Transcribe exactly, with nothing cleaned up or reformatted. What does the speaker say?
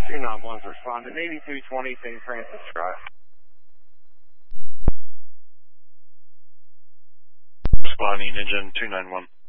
two nine one's responding. eighty-two twenty Saint Francis Drive. Responding, engine two nine one.